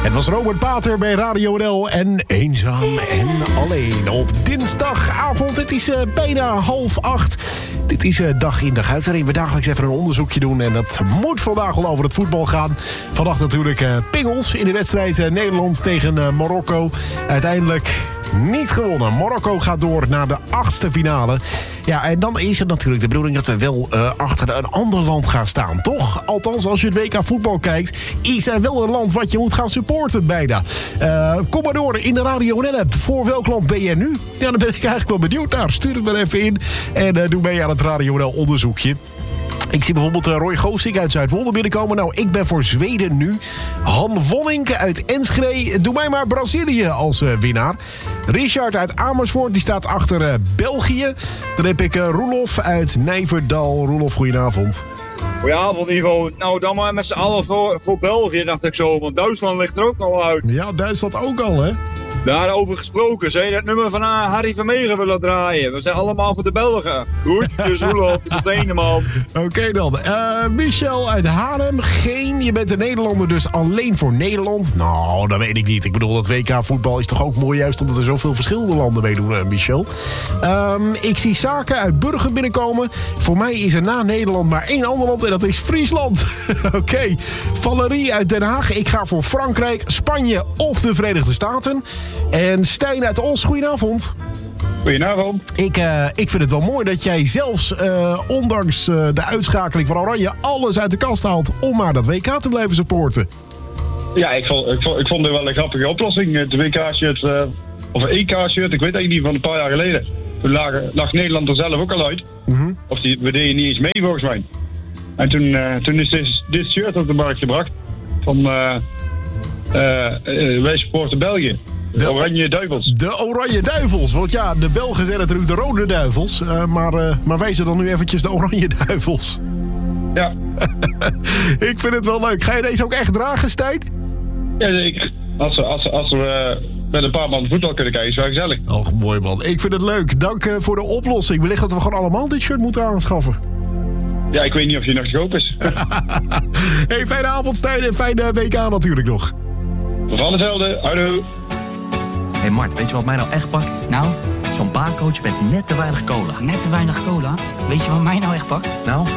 Het was Robert Pater bij Radio NL en Eenzaam en Alleen. Op dinsdagavond, het is bijna 7:30. Dit is dag in dag uit waarin we dagelijks even een onderzoekje doen. En dat moet vandaag al over het voetbal gaan. Vandaag natuurlijk pingels in de wedstrijd Nederland tegen Marokko. Uiteindelijk niet gewonnen. Marokko gaat door naar de 8e finale. Ja, en dan is het natuurlijk de bedoeling dat we wel achter een ander land gaan staan, toch? Althans, als je het WK voetbal kijkt, is er wel een land wat je moet gaan supporten bijna. Kom maar door in de Radio NL-app. Voor welk land ben jij nu? Ja, daar ben ik eigenlijk wel benieuwd naar. Stuur het maar even in en doe mee aan het Radio NL onderzoekje. Ik zie bijvoorbeeld Roy Goosink uit Zuidwolde binnenkomen. Nou, ik ben voor Zweden nu. Han Wonink uit Enschede. Doe mij maar Brazilië als winnaar. Richard uit Amersfoort, die staat achter België. Dan heb ik Roelof uit Nijverdal. Roelof, goedenavond. Goedenavond, Ivo. Nou, dan maar met z'n allen voor België, dacht ik zo. Want Duitsland ligt er ook al uit. Ja, Duitsland ook al, hè? Daarover gesproken, zou je dat nummer van Harry Vermegen willen draaien? We zijn allemaal voor de Belgen. Groetjes, Roelof, tot de ene man. Oké dan. Michel uit Haarlem. Je bent een Nederlander, dus alleen voor Nederland. Nou, dat weet ik niet. Ik bedoel, dat WK voetbal is toch ook mooi, juist omdat er zoveel verschillende landen meedoen, Michel. Ik zie Zaken uit Burger binnenkomen. Voor mij is er na Nederland maar één ander land en dat is Friesland. Oké. Valerie uit Den Haag. Ik ga voor Frankrijk, Spanje of de Verenigde Staten. En Stijn uit Os, goedenavond. Goedenavond. Ik vind het wel mooi dat jij zelfs, ondanks de uitschakeling van Oranje, alles uit de kast haalt om maar dat WK te blijven supporten. Ja, ik vond het wel een grappige oplossing. Het WK-shirt, of een EK-shirt, ik weet eigenlijk niet, van een paar jaar geleden. Toen lag Nederland er zelf ook al uit. Mm-hmm. Of we deden niet eens mee, volgens mij. En toen is dit shirt op de markt gebracht van wij supporten België. De Oranje Duivels. De Oranje Duivels. Want ja, de Belgen zijn natuurlijk de Rode Duivels. Maar wij zijn dan nu eventjes de Oranje Duivels. Ja. Ik vind het wel leuk. Ga je deze ook echt dragen, Stijn? Jazeker. Als we met een paar man voetbal kunnen kijken, is wel gezellig. Och, mooi man. Ik vind het leuk. Dank voor de oplossing. Wellicht dat we gewoon allemaal dit shirt moeten aanschaffen. Ja, ik weet niet of je nog te koop is. Hey, fijne avond, Stijn. En fijne WK natuurlijk nog. Van hetzelfde. Houdoe. Hey Mart, weet je wat mij nou echt pakt? Nou? Zo'n baancoach met net te weinig cola. Net te weinig cola? Weet je wat mij nou echt pakt? Nou?